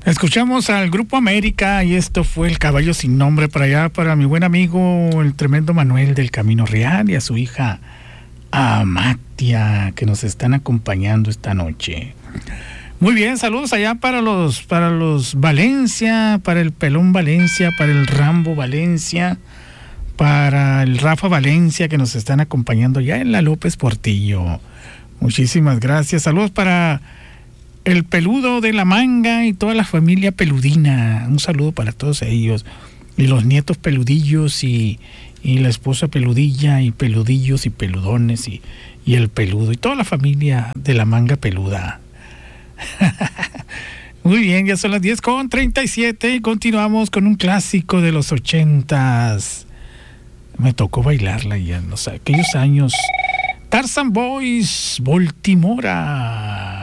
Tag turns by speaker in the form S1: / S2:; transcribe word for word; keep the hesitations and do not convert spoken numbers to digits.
S1: Escuchamos al Grupo América y esto fue El Caballo Sin Nombre para allá, para mi buen amigo, el tremendo Manuel del Camino Real y a su hija Amatia, que nos están acompañando esta noche. Muy bien, saludos allá para los, para los Valencia, para el Pelón Valencia, para el Rambo Valencia, para el Rafa Valencia, que nos están acompañando ya en la López Portillo. Muchísimas gracias. Saludos para el Peludo de la Manga y toda la familia peludina. Un saludo para todos ellos. Y los nietos peludillos y, y la esposa peludilla y peludillos y peludones y, y el peludo y toda la familia de la manga peluda. Muy bien, ya son las diez con treinta y siete y continuamos con un clásico de los ochentas. Me tocó bailarla ya en los aquellos años. Tarzan Boys, Baltimora.